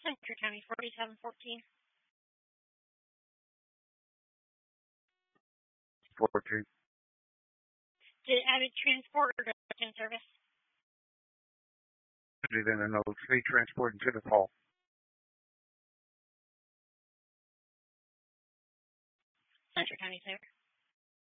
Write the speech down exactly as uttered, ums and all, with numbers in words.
Central County forty-seven fourteen. fourteen. Did Abbott transport or in service? Put it in a note. State transport and City Hall. Central County, sir.